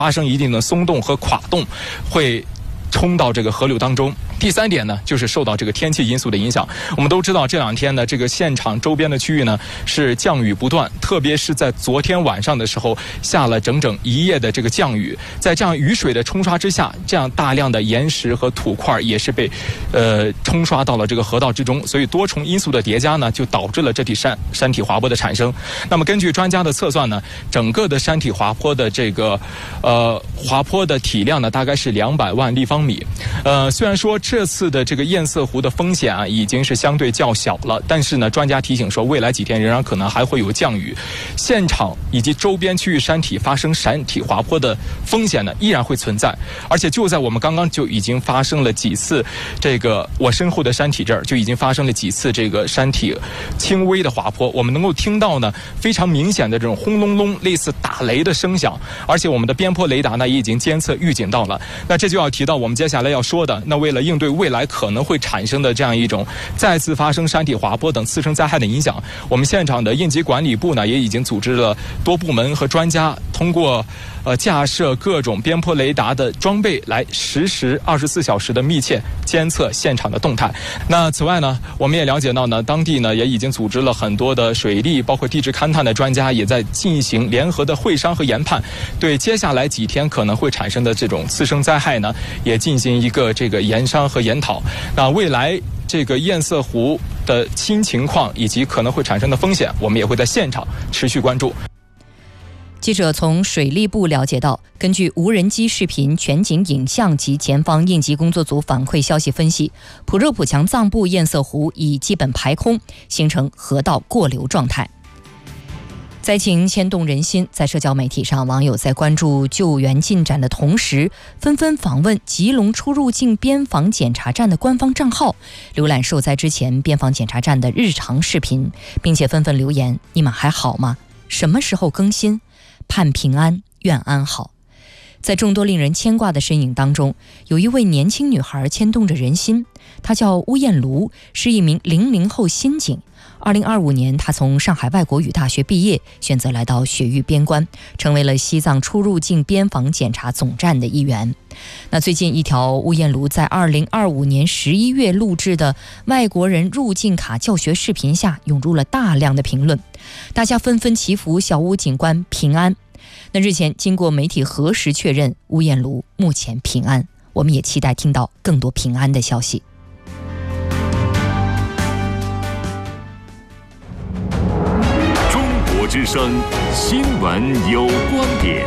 发生一定的松动和垮动，会冲到这个河流当中。第3点呢，就是受到这个天气因素的影响。我们都知道这2天呢，这个现场周边的区域呢是降雨不断，特别是在昨天晚上的时候下了整整1夜的这个降雨，在这样雨水的冲刷之下，这样大量的岩石和土块也是被冲刷到了这个河道之中，所以多重因素的叠加呢，就导致了这体山体滑坡的产生。那么根据专家的测算呢，整个的山体滑坡的这个滑坡的体量呢，大概是200万立方米。虽然说这次的这个堰塞湖的风险啊已经是相对较小了，但是呢，专家提醒说，未来几天仍然可能还会有降雨，现场以及周边区域山体发生山体滑坡的风险呢依然会存在。而且就在我们刚刚就已经发生了几次，这个我身后的山体这儿就已经发生了几次这个山体轻微的滑坡，我们能够听到呢非常明显的这种轰隆隆类似打雷的声响，而且我们的边坡雷达呢也已经监测预警到了。那这就要提到我们接下来要说的，那为了应对未来可能会产生的这样一种再次发生山体滑坡等次生灾害的影响，我们现场的应急管理部呢也已经组织了多部门和专家，通过架设各种边坡雷达的装备来实时24小时的密切监测现场的动态。那此外呢，我们也了解到呢，当地呢也已经组织了很多的水利包括地质勘探的专家，也在进行联合的会商和研判，对接下来几天可能会产生的这种次生灾害呢也进行一个这个研商和研讨。那未来这个堰塞湖的新情况以及可能会产生的风险，我们也会在现场持续关注。 记者从水利部了解到，根据无人机视频、全景影像及前方应急工作组反馈消息分析，普热普强藏部堰塞湖已基本排空，形成河道过流状态。灾情牵动人心，在社交媒体上，网友在关注救援进展的同时，纷纷访问吉隆出入境边防检查站的官方账号，浏览受灾之前边防检查站的日常视频，并且纷纷留言：你们还好吗？什么时候更新？盼平安，愿安好。在众多令人牵挂的身影当中，有一位年轻女孩牵动着人心，她叫巫艳茹，是一名00后新警。2025年，她从上海外国语大学毕业，选择来到雪域边关，成为了西藏出入境边防检查总站的一员。那最近一条巫艳茹在2025年11月录制的外国人入境卡教学视频下，涌入了大量的评论，大家纷纷祈福小巫警官平安。那日前经过媒体核实确认，巫艳茹目前平安，我们也期待听到更多平安的消息。 中国之声新闻有观点，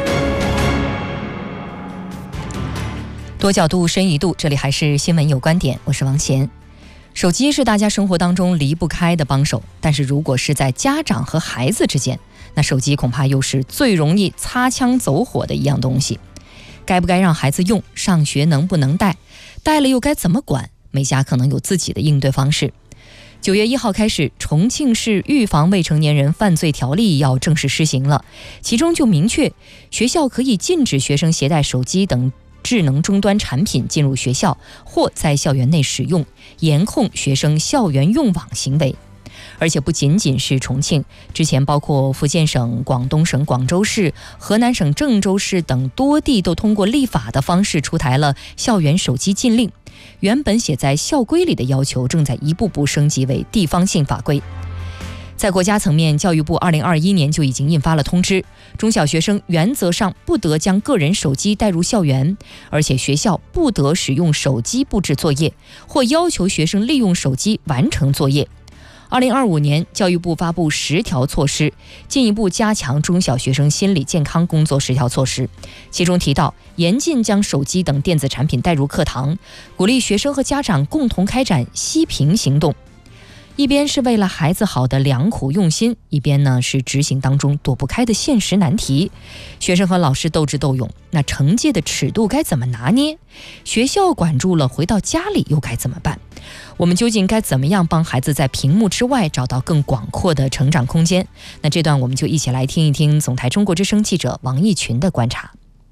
多角度深一度，这里还是新闻有观点，我是王贤。手机是大家生活当中离不开的帮手，但是如果是在家长和孩子之间，那手机恐怕又是最容易擦枪走火的一样东西。该不该让孩子用？上学能不能带？带了又该怎么管？每家可能有自己的应对方式。9月1号开始，重庆市预防未成年人犯罪条例要正式施行了，其中就明确，学校可以禁止学生携带手机等智能终端产品进入学校或在校园内使用，严控学生校园用网行为。而且不仅仅是重庆，之前包括福建省、广东省广州市、河南省郑州市等多地都通过立法的方式出台了校园手机禁令。原本写在校规里的要求，正在一步步升级为地方性法规。在国家层面，教育部2021年就已经印发了通知，中小学生原则上不得将个人手机带入校园，而且学校不得使用手机布置作业，或要求学生利用手机完成作业。2025年，教育部发布10条措施，进一步加强中小学生心理健康工作10条措施。其中提到，严禁将手机等电子产品带入课堂，鼓励学生和家长共同开展息屏行动。一边是为了孩子好的良苦用心，一边呢是执行当中躲不开的现实难题。学生和老师斗智斗勇，那惩戒的尺度该怎么拿捏？学校管住了，回到家里又该怎么办？我们究竟该怎么样帮孩子在屏幕之外找到更广阔的成长空间？那这段我们就一起来听一听总台中国之声记者王义群的观察。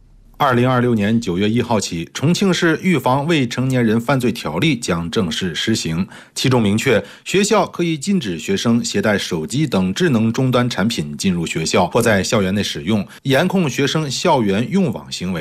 2026年9月1号起，重庆市预防未成年人犯罪条例将正式施行，其中明确，学校可以禁止学生携带手机等智能终端产品进入学校或在校园内使用，严控学生校园用网行为。